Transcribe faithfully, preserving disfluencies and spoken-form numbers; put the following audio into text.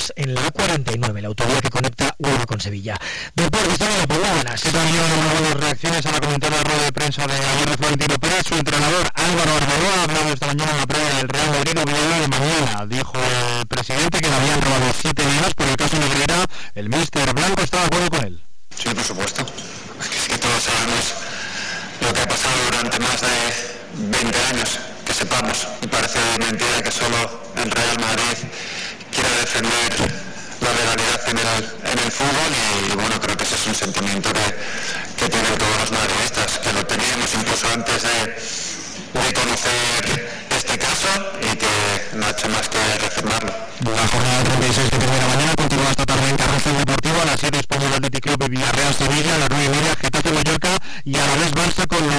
Burgos en la A cuarenta y nueve, la autovía que conecta Huelva con Sevilla. Deportes también, pues buenas. ¿Qué tal? Yo reacciones a la comentada rueda de prensa de ayer de Florentino Pérez. Su entrenador Álvaro Arbeloa ha hablado esta mañana en la previa del Real Madrid Oviedo de mañana. Dijo el presidente que le habían robado siete días por el caso Negreira. El míster Blanco está de acuerdo con él. Sí, por supuesto. Es que todos sabemos lo que ha pasado durante más de veinte años, que sepamos. Y parece mentira que solo el Real Madrid quiera defender la legalidad en el, en el fútbol y, y bueno, creo que ese es un sentimiento que, que tienen todos los madridistas, que lo teníamos incluso antes de, de conocer este caso y que no ha hecho más que reafirmarlo. La jornada treinta y seis que termina mañana continúa esta tarde en Carrusel Deportivo. A las siete Español Athletic Club y Villarreal Sevilla, a las